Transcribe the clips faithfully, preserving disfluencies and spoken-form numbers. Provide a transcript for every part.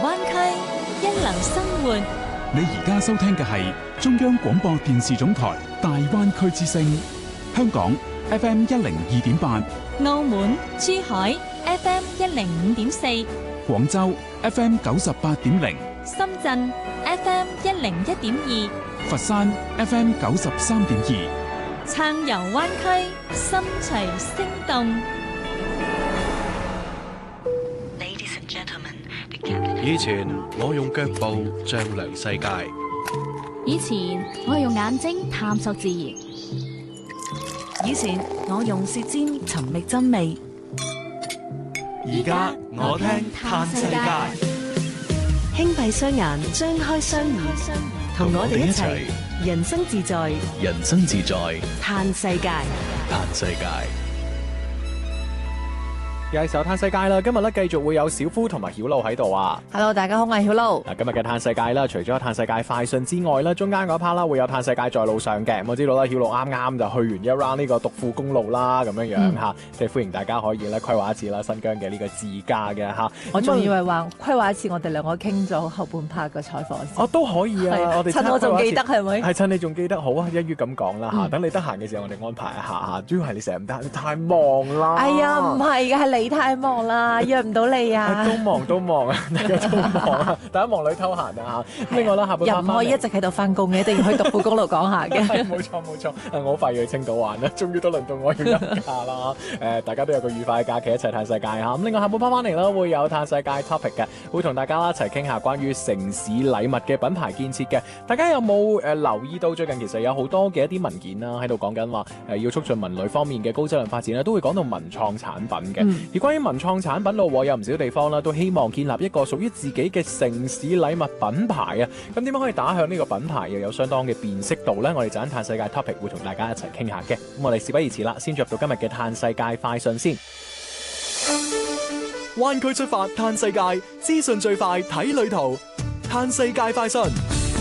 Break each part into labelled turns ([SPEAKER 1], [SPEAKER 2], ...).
[SPEAKER 1] 灣區，一流生活。
[SPEAKER 2] 你而家收聽嘅係中央廣播電視總台大灣區之聲，香港 F M 一零二點八，
[SPEAKER 1] 澳門、珠海 F M 一零五點四，
[SPEAKER 2] 廣州 F M 九十八點零，
[SPEAKER 1] 深圳 F M 一零一點二，
[SPEAKER 2] 佛山 F M 九十三點二。
[SPEAKER 1] 撐遊灣區，心隨聲動。
[SPEAKER 3] 以前我用腳步丈量世界，
[SPEAKER 4] 以前我用眼睛探索自然，
[SPEAKER 5] 以前我用舌尖尋覓真味，
[SPEAKER 3] 而家我聽嘆世界。
[SPEAKER 6] 輕閉雙眼，張開雙耳，同我哋一齊人生自在，
[SPEAKER 3] 人生自在
[SPEAKER 6] 嘆世界，
[SPEAKER 3] 嘆世界。
[SPEAKER 7] 又係時候嘆世界啦！今日咧繼續會有小夫同埋曉露喺度啊
[SPEAKER 8] ！Hello， 大家好，我係曉露。
[SPEAKER 7] 嗱，今日嘅嘆世界啦，除咗嘆世界快訊之外咧，中間嗰 part 啦會有嘆世界在路上嘅。我知道啦，曉露啱啱就去完一 round 呢個獨富公路啦，咁樣樣吓，即係、嗯、歡迎大家可以咧規劃一次啦，新疆嘅呢個自駕嘅吓。
[SPEAKER 8] 我仲以為話規劃一次，我哋兩個傾咗後半 part 嘅採訪先。
[SPEAKER 7] 哦，都可以啊！啊我哋
[SPEAKER 8] 趁我仲記得係咪？
[SPEAKER 7] 係趁你仲記得，好啊！一於咁講啦吓，等、嗯、你得閒嘅時候，我哋安排一下吓。主要係你成日唔得閒，你太忙啦。
[SPEAKER 8] 哎呀，唔係嘅，係你太忙啦。啊，約唔到你啊！
[SPEAKER 7] 都忙都忙啊，大家都忙啊，大家忙裏偷閒啊嚇。另外啦，下半
[SPEAKER 8] 又唔可以一直喺度翻工嘅，一定要去獨富公路講下嘅。
[SPEAKER 7] 冇錯冇錯，我好快要去青島玩啦，終於都輪到我要休假啦。誒，大家都有個愉快嘅假期，一齊嘆世界嚇。咁另外下半 part 翻嚟啦，會有嘆世界 topic 嘅，會同大家一齊傾下關於城市禮物嘅品牌建設嘅。大家有冇誒留意到最近其實有好多嘅一啲文件啦，喺度講緊話誒要促進文旅方面嘅高質量發展咧，都會講到文創產品嘅。嗯、而關於文創產產品咯，有唔少地方啦，都希望建立一個屬於自己嘅城市禮物品牌啊！咁點樣可以打響呢個品牌，又有相當嘅辨識度呢？我哋陣間嘆世界 topic 會同大家一齊傾下嘅。咁我哋事不宜遲啦，先進入到今日嘅嘆世界快訊先。
[SPEAKER 9] 灣區出發嘆世界，資訊最快睇旅途，嘆世界快訊。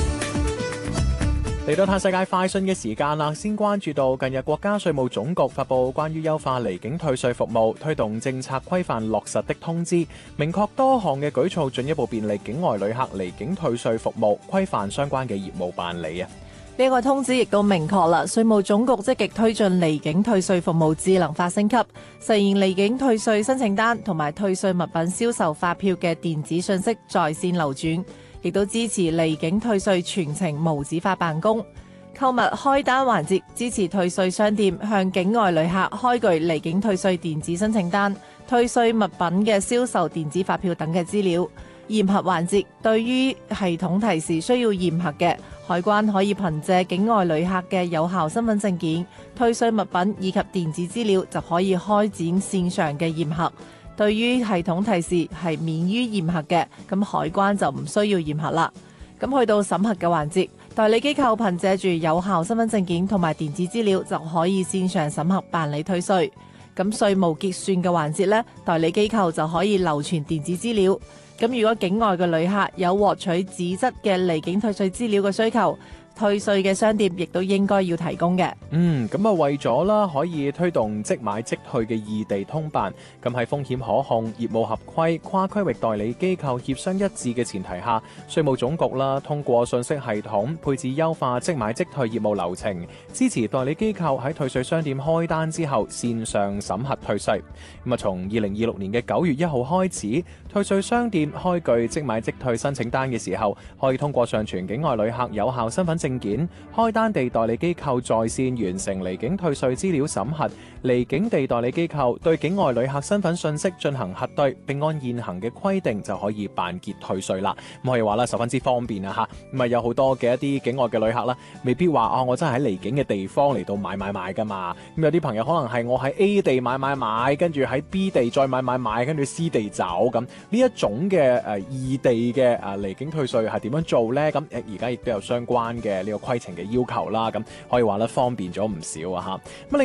[SPEAKER 7] 嚟到嘆世界快訊嘅時間啦，先關注到近日國家稅務總局發布關於優化離境退稅服務、推動政策規範落實的通知，明確多項嘅舉措，進一步便利境外旅客離境退稅服務，規範相關嘅業務辦理啊。
[SPEAKER 8] 呢個通知亦都明確啦，稅務總局積極推進離境退稅服務智能化升級，實現離境退稅申請單同埋退稅物品銷售發票嘅電子信息在線流轉。亦都支持離境退稅全程無紙化辦公，購物開單環節支持退稅商店向境外旅客開具離境退稅電子申請單、退稅物品嘅銷售電子發票等嘅資料。驗核環節對於系統提示需要驗核嘅，海關可以憑借境外旅客嘅有效身份證件、退稅物品以及電子資料就可以開展線上嘅驗核。對於系統提示係免於驗核嘅，咁海關就唔需要驗核啦。咁去到審核嘅環節，代理機構憑借住有效身份證件同埋電子資料就可以線上審核辦理退稅。咁稅務結算嘅環節呢，代理機構就可以留存電子資料。咁如果境外嘅旅客有獲取紙質嘅離境退稅資料嘅需求，退稅嘅商店亦都應該要提供嘅。
[SPEAKER 7] 嗯，咁啊為咗啦可以推動即買即退嘅異地通辦，咁喺風險可控、業務合規、跨區域代理機構協商一致嘅前提下，稅務總局啦通過信息系統配置優化即買即退業務流程，支持代理機構喺退稅商店開單之後線上審核退稅。咁啊從二零二六年嘅九月一號開始，退稅商店開具即買即退申請單嘅時候，可以通過上傳境外旅客有效身份證件，開單地代理機構在線完成離境退稅資料審核，離境地代理機構對境外旅客身份信息進行核對，並按現行嘅規定就可以辦結退稅啦。咁可以話啦，十分之方便啊吓。咁啊有好多嘅一啲境外嘅旅客啦，未必話啊我真係喺離境嘅地方嚟到買買買噶嘛。咁有啲朋友可能係我喺 A 地買買買，跟住喺 B 地再買買買，跟住 C 地走咁。呢一種嘅誒異地嘅誒離境退稅係點樣做呢？咁誒而家亦都有相關嘅呢個規程嘅要求啦。咁可以話咧方便咗唔少啊吓。咁